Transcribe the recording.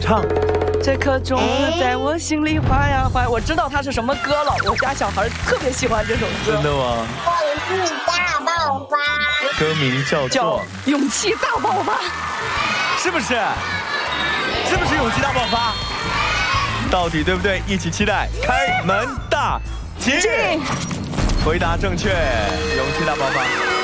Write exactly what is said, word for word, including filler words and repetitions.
唱。 这颗种子在我心里发呀发，我知道它是什么歌了。我家小孩特别喜欢这首歌。 真的吗？ 勇气大爆发。 歌名叫叫做 《勇气大爆发》， 是不是？是不是勇气大爆发？到底对不对？一起期待开门大吉。回答正确，勇气大爆发。